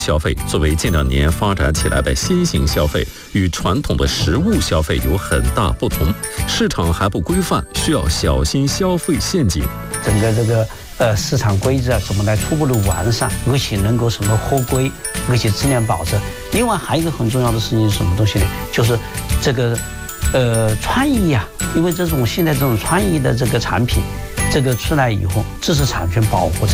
消费作为近2年发展起来的新型消费，与传统的实物消费有很大不同，市场还不规范，需要小心消费陷阱。 整个这个市场规则怎么来初步的完善，而且能够什么合规，而且质量保证。另外还有一个很重要的事情是什么东西呢？就是这个创意啊，因为现在这种创意的这个产品，这个出来以后，知识产权保护